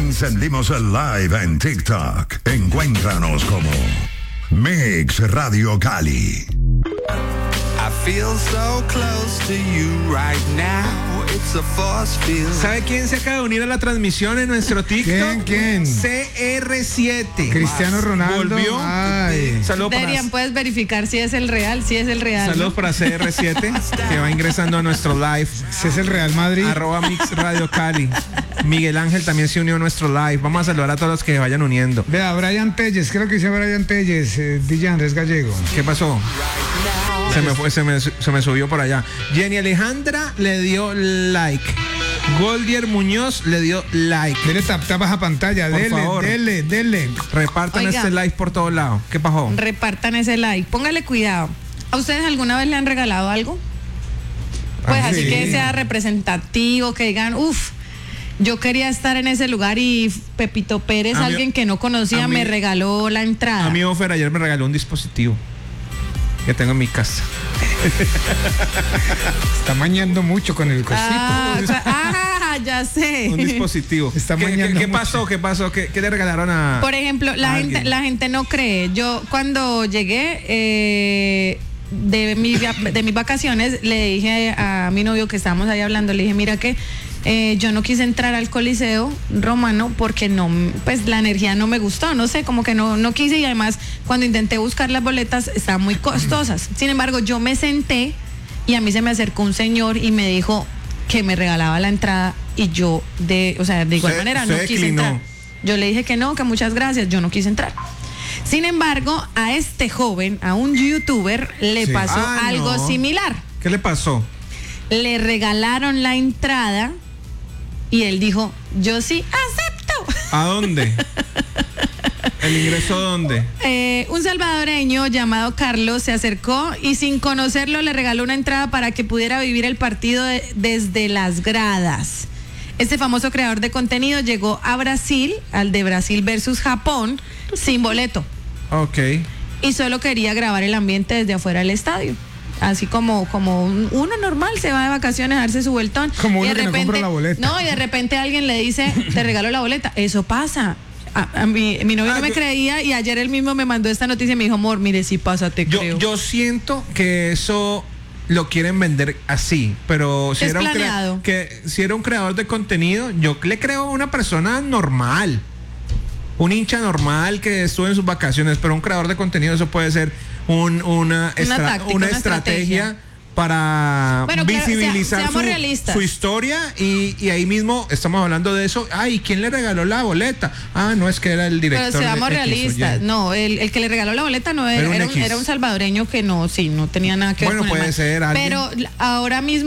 Encendimos el live en TikTok. Encuéntranos como Mix Radio Cali. I feel so close to you right now. It's a force field. ¿Sabe quién se acaba de unir a la transmisión en nuestro TikTok? ¿Quién? CR7. Cristiano Ronaldo. Volvió. Ay. Saludos para, Derian, puedes verificar si es el real, saludos ¿no? para CR7 que va ingresando a nuestro live. Ese es el Real Madrid. @Mix Radio Cali. Miguel Ángel también se unió a nuestro live. Vamos a saludar a todos los que se vayan uniendo. Vea, Brian Telles, creo que dice Brian Telles, DJ Andrés Gallego. ¿Qué pasó? Se me subió por allá. Jenny Alejandra le dio like. Goldier Muñoz le dio like. Dele tap baja pantalla, Por favor. dele. Repartan Oiga. este live por todos lados. ¿Qué pasó? Repartan ese like. Póngale cuidado. ¿A ustedes alguna vez le han regalado algo? Pues así sí. que sea representativo, que digan, uff, yo quería estar en ese lugar y Pepito Pérez, A mí- alguien que no conocía, a mí- me regaló la entrada. A mí Ofer ayer me regaló un dispositivo que tengo en mi casa. Está mañando mucho con el cosito. Ya sé. Un dispositivo. Está ¿Qué mañando pasó? ¿Qué pasó? ¿Qué le regalaron a...? Por ejemplo, la gente no cree. Yo cuando llegué de mis vacaciones, le dije a mi novio que estábamos ahí hablando, le dije, mira que yo no quise entrar al Coliseo Romano porque no, pues la energía no me gustó, no sé, como que no quise, y además cuando intenté buscar las boletas estaban muy costosas. Sin embargo, yo me senté y a mí se me acercó un señor y me dijo que me regalaba la entrada, y yo de igual manera no quise declinó. entrar. Yo le dije que no, que muchas gracias, yo no quise entrar. Sin embargo, a este joven, a un youtuber, le Sí. pasó algo no. similar. ¿Qué le pasó? Le regalaron la entrada y él dijo, yo sí acepto. ¿A dónde? ¿El ingreso dónde? Un salvadoreño llamado Carlos se acercó y sin conocerlo le regaló una entrada para que pudiera vivir el partido desde las gradas. Este famoso creador de contenido llegó a Brasil, al de Brasil versus Japón, sin boleto. Ok. Y solo quería grabar el ambiente desde afuera del estadio. Así como uno normal se va de vacaciones a darse su vueltón. Como y uno de que no compra la boleta. No, y de repente alguien le dice, te regalo la boleta. Eso pasa. A mi novio no me creía, y ayer él mismo me mandó esta noticia y me dijo, amor, mire, si pasa, te creo. Yo siento que eso lo quieren vender así, pero si Es era, planeado. si era un creador de contenido, yo le creo a una persona normal, un hincha normal que estuvo en sus vacaciones, pero un creador de contenido, eso puede ser una táctica, una estrategia para Bueno, claro, visibilizar seamos realistas. su historia, y ahí mismo estamos hablando de eso. Ay, ¿quién le regaló la boleta? Ah, no, es que era el director. Pero seamos de X o Y. realistas. No, el que le regaló la boleta no Era un era, X. era un salvadoreño que no tenía nada que ver Bueno, con el puede man. ser alguien. Pero ahora mismo